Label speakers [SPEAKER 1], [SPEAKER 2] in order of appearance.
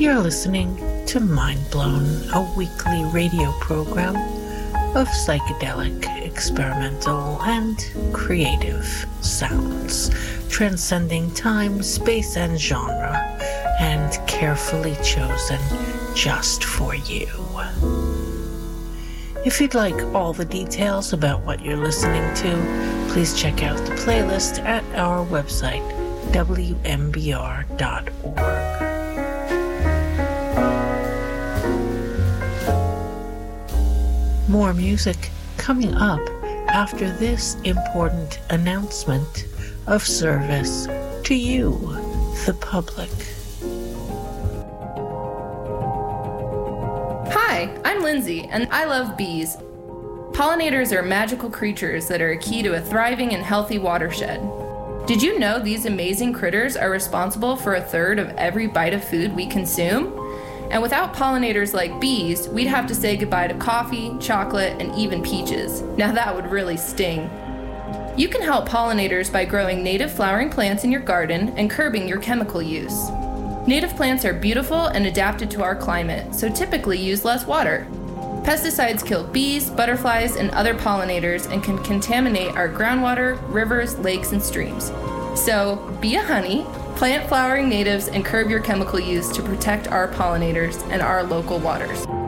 [SPEAKER 1] You're listening to Mind Blown, a weekly radio program of psychedelic, experimental, and creative sounds, transcending time, space, and genre, and carefully chosen just for you. If you'd like all the details about what you're listening to, please check out the playlist at our website, wmbr.org. More music coming up after this important announcement of service to you, the public.
[SPEAKER 2] Hi, I'm Lindsay, and I love bees. Pollinators are magical creatures that are a key to a thriving and healthy watershed. Did you know these amazing critters are responsible for a third of every bite of food we consume? And without pollinators like bees, we'd have to say goodbye to coffee, chocolate, and even peaches. Now that would really sting. You can help pollinators by growing native flowering plants in your garden and curbing your chemical use. Native plants are beautiful and adapted to our climate, so typically use less water. Pesticides kill bees, butterflies, and other pollinators and can contaminate our groundwater, rivers, lakes, and streams. So be a honey, plant flowering natives, and curb your chemical use to protect our pollinators and our local waters.